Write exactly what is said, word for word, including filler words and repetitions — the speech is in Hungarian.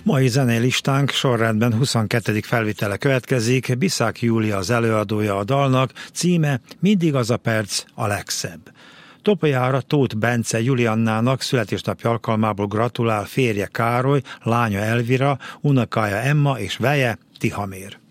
Mai zenei listánk sorrendben huszonkettedik felvitele következik. Biszák Júlia az előadója a dalnak, címe Mindig az a perc a legszebb. Topolyára Tóth Bence Juliannának születésnapja alkalmából gratulál férje Károly, lánya Elvira, unokája Emma és veje Tihamér.